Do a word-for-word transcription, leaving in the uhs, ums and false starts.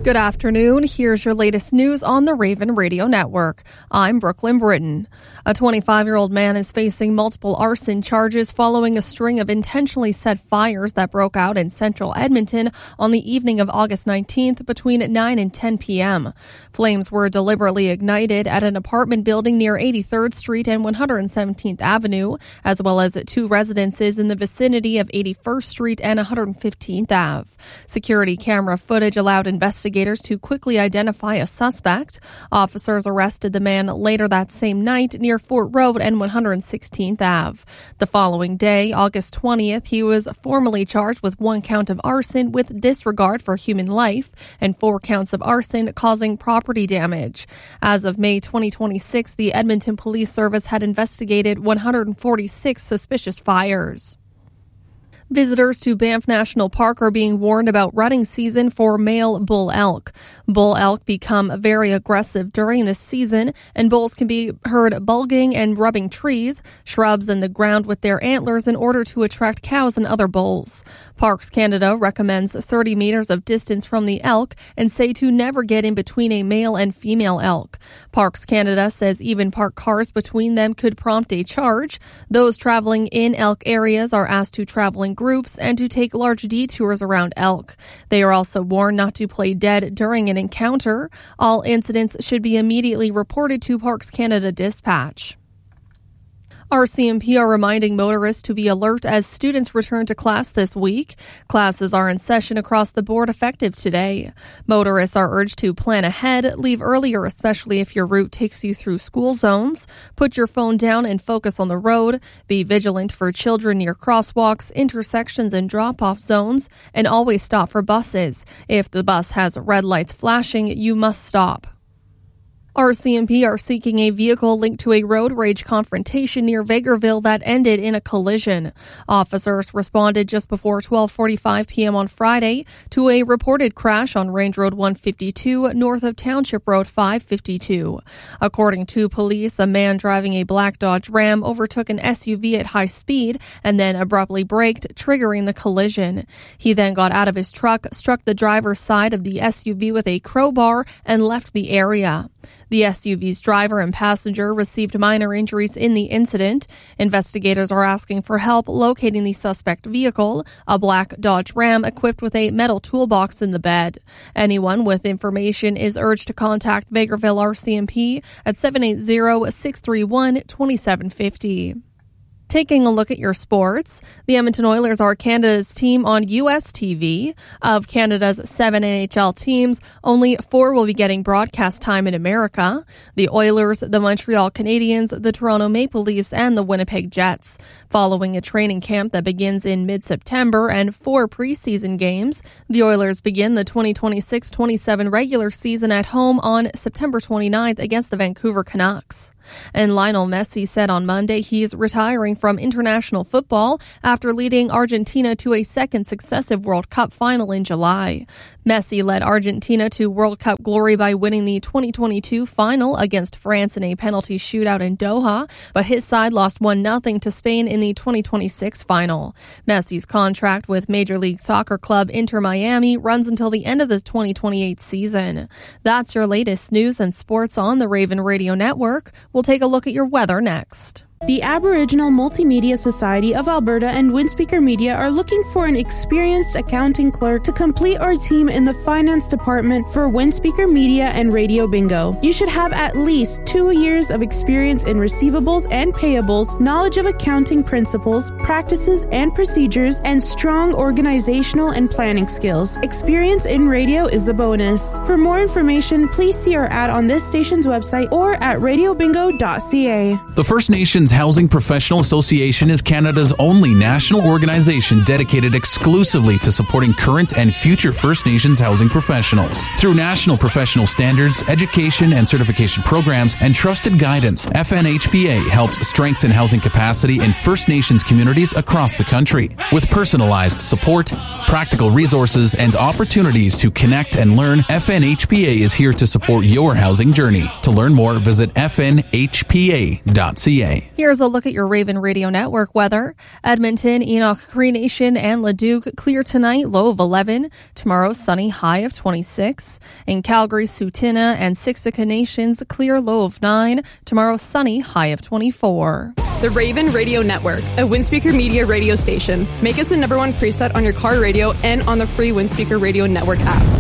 Good afternoon. Here's your latest news on the Raven Radio Network. I'm Brooklyn Britton. A twenty-five-year-old man is facing multiple arson charges following a string of intentionally set fires that broke out in central Edmonton on the evening of August nineteenth between nine and ten p.m. Flames were deliberately ignited at an apartment building near eighty-third Street and one hundred seventeenth Avenue, as well as at two residences in the vicinity of eighty-first Street and one hundred fifteenth Avenue. Security camera footage allowed investigators to quickly identify a suspect. Officers arrested the man later that same night near Fort Road and one hundred sixteenth Avenue. The following day, August twentieth, he was formally charged with one count of arson with disregard for human life and four counts of arson causing property damage. As of May twenty twenty-six, the Edmonton Police Service had investigated one hundred forty-six suspicious fires. Visitors to Banff National Park are being warned about rutting season for male bull elk. Bull elk become very aggressive during this season, and bulls can be heard bulging and rubbing trees, shrubs, and the ground with their antlers in order to attract cows and other bulls. Parks Canada recommends thirty meters of distance from the elk and say to never get in between a male and female elk. Parks Canada says even parked cars between them could prompt a charge. Those traveling in elk areas are asked to travel in groups and to take large detours around elk. They are also warned not to play dead during an encounter. All incidents should be immediately reported to Parks Canada Dispatch. R C M P are reminding motorists to be alert as students return to class this week. Classes are in session across the board effective today. Motorists are urged to plan ahead, leave earlier, especially if your route takes you through school zones. Put your phone down and focus on the road. Be vigilant for children near crosswalks, intersections, and drop-off zones, and always stop for buses. If the bus has red lights flashing, you must stop. R C M P are seeking a vehicle linked to a road rage confrontation near Vegreville that ended in a collision. Officers responded just before twelve forty-five p.m. on Friday to a reported crash on Range Road one fifty-two north of Township Road five fifty-two. According to police, a man driving a black Dodge Ram overtook an S U V at high speed and then abruptly braked, triggering the collision. He then got out of his truck, struck the driver's side of the S U V with a crowbar, and left the area. The S U V's driver and passenger received minor injuries in the incident. Investigators are asking for help locating the suspect vehicle, a black Dodge Ram equipped with a metal toolbox in the bed. Anyone with information is urged to contact Vegreville R C M P at seven eight zero, six three one, two seven five zero. Taking a look at your sports, the Edmonton Oilers are Canada's team on U S T V. Of Canada's seven N H L teams, only four will be getting broadcast time in America: the Oilers, the Montreal Canadiens, the Toronto Maple Leafs, and the Winnipeg Jets. Following a training camp that begins in mid-September and four preseason games, the Oilers begin the twenty twenty-six twenty-seven regular season at home on September twenty-ninth against the Vancouver Canucks. And Lionel Messi said on Monday he's retiring from international football after leading Argentina to a second successive World Cup final in July. Messi led Argentina to World Cup glory by winning the twenty twenty-two final against France in a penalty shootout in Doha, but his side lost one nothing to Spain in the twenty twenty-six final. Messi's contract with Major League Soccer club Inter Miami runs until the end of the twenty twenty-eight season. That's your latest news and sports on the Raven Radio Network. We'll take a look at your weather next. The Aboriginal Multimedia Society of Alberta and Windspeaker Media are looking for an experienced accounting clerk to complete our team in the finance department for Windspeaker Media and Radio Bingo. You should have at least two years of experience in receivables and payables, knowledge of accounting principles, practices, and procedures, and strong organizational and planning skills. Experience in radio is a bonus. For more information, please see our ad on this station's website or at radio bingo dot c a. The First Nations Housing Professional Association is Canada's only national organization dedicated exclusively to supporting current and future First Nations housing professionals. Through national professional standards, education and certification programs, and trusted guidance, F N H P A helps strengthen housing capacity in First Nations communities across the country. With personalized support, practical resources, and opportunities to connect and learn, F N H P A is here to support your housing journey. To learn more, visit f n h p a dot c a. Here's a look at your Raven Radio Network weather. Edmonton, Enoch, Cree Nation, and Leduc clear tonight, low of eleven. Tomorrow, sunny, high of twenty-six. In Calgary, Sutina, and Siksika Nations, clear, low of nine. Tomorrow, sunny, high of twenty-four. The Raven Radio Network, a Windspeaker Media radio station. Make us the number one preset on your car radio and on the free Windspeaker Radio Network app.